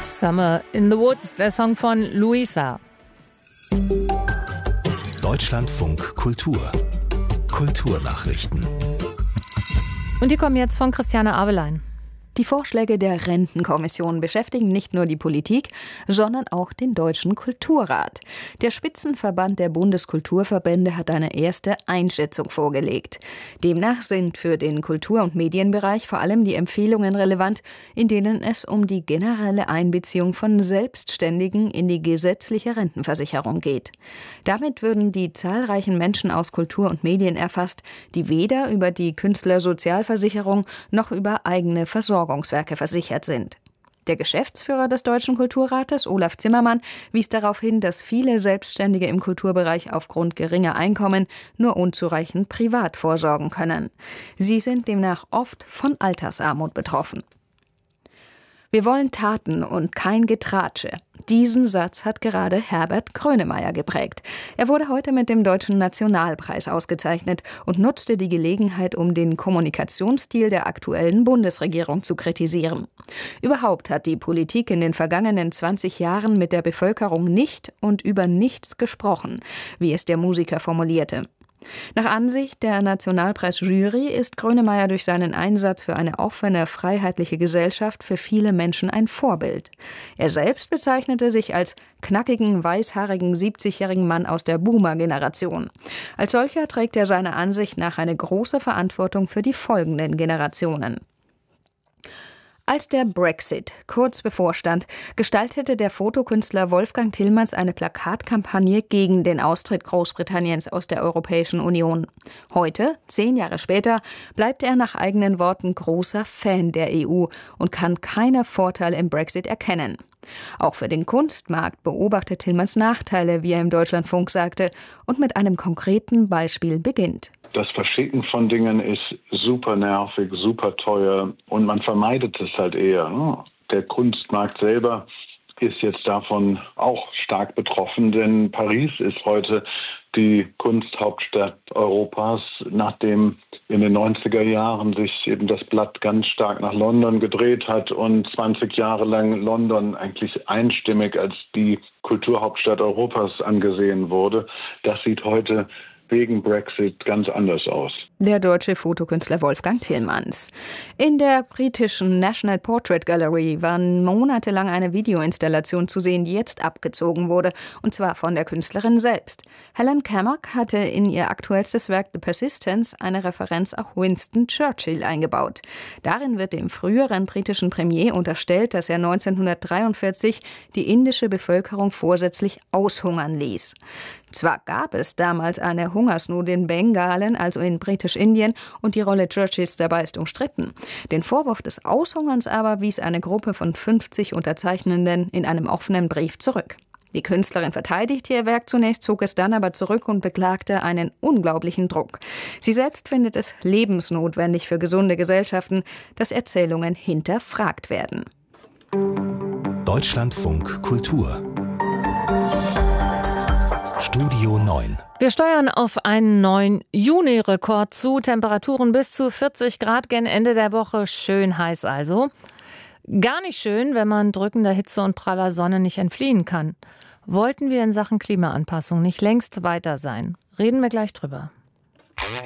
Summer in the Woods, der Song von Luisa. Deutschlandfunk Kultur. Kulturnachrichten. Und die kommen jetzt von Christiane Abelein. Die Vorschläge der Rentenkommission beschäftigen nicht nur die Politik, sondern auch den Deutschen Kulturrat. Der Spitzenverband der Bundeskulturverbände hat eine erste Einschätzung vorgelegt. Demnach sind für den Kultur- und Medienbereich vor allem die Empfehlungen relevant, in denen es um die generelle Einbeziehung von Selbstständigen in die gesetzliche Rentenversicherung geht. Damit würden die zahlreichen Menschen aus Kultur und Medien erfasst, die weder über die Künstlersozialversicherung noch über eigene Versorgungswerke versichert sind. Der Geschäftsführer des Deutschen Kulturrates, Olaf Zimmermann, wies darauf hin, dass viele Selbstständige im Kulturbereich aufgrund geringer Einkommen nur unzureichend privat vorsorgen können. Sie sind demnach oft von Altersarmut betroffen. Wir wollen Taten und kein Getratsche. Diesen Satz hat gerade Herbert Grönemeyer geprägt. Er wurde heute mit dem Deutschen Nationalpreis ausgezeichnet und nutzte die Gelegenheit, um den Kommunikationsstil der aktuellen Bundesregierung zu kritisieren. Überhaupt hat die Politik in den vergangenen 20 Jahren mit der Bevölkerung nicht und über nichts gesprochen, wie es der Musiker formulierte. Nach Ansicht der Nationalpreisjury ist Grönemeyer durch seinen Einsatz für eine offene, freiheitliche Gesellschaft für viele Menschen ein Vorbild. Er selbst bezeichnete sich als knackigen, weißhaarigen, 70-jährigen Mann aus der Boomer-Generation. Als solcher trägt er seiner Ansicht nach eine große Verantwortung für die folgenden Generationen. Als der Brexit kurz bevorstand, gestaltete der Fotokünstler Wolfgang Tillmans eine Plakatkampagne gegen den Austritt Großbritanniens aus der Europäischen Union. Heute, 10 Jahre später, bleibt er nach eigenen Worten großer Fan der EU und kann keine Vorteile im Brexit erkennen. Auch für den Kunstmarkt beobachtet Tillmans Nachteile, wie er im Deutschlandfunk sagte, und mit einem konkreten Beispiel beginnt. Das Verschicken von Dingen ist super nervig, super teuer und man vermeidet es halt eher. Der Kunstmarkt selber ist jetzt davon auch stark betroffen, denn Paris ist heute die Kunsthauptstadt Europas, nachdem in den 90er Jahren sich eben das Blatt ganz stark nach London gedreht hat und 20 Jahre lang London eigentlich einstimmig als die Kulturhauptstadt Europas angesehen wurde. Das sieht heute wegen Brexit ganz anders aus. Der deutsche Fotokünstler Wolfgang Tillmans. In der britischen National Portrait Gallery war monatelang eine Videoinstallation zu sehen, die jetzt abgezogen wurde, und zwar von der Künstlerin selbst. Helen Cammack hatte in ihr aktuellstes Werk The Persistence eine Referenz auf Winston Churchill eingebaut. Darin wird dem früheren britischen Premier unterstellt, dass er 1943 die indische Bevölkerung vorsätzlich aushungern ließ. Zwar gab es damals eine Hungersnot in Bengalen, also in Britisch-Indien, und die Rolle Churchills dabei ist umstritten. Den Vorwurf des Aushungerns aber wies eine Gruppe von 50 Unterzeichnenden in einem offenen Brief zurück. Die Künstlerin verteidigte ihr Werk zunächst, zog es dann aber zurück und beklagte einen unglaublichen Druck. Sie selbst findet es lebensnotwendig für gesunde Gesellschaften, dass Erzählungen hinterfragt werden. Deutschlandfunk Kultur. Studio 9. Wir steuern auf einen neuen Juni-Rekord zu. Temperaturen bis zu 40 Grad gen Ende der Woche. Schön heiß also. Gar nicht schön, wenn man drückender Hitze und praller Sonne nicht entfliehen kann. Wollten wir in Sachen Klimaanpassung nicht längst weiter sein? Reden wir gleich drüber.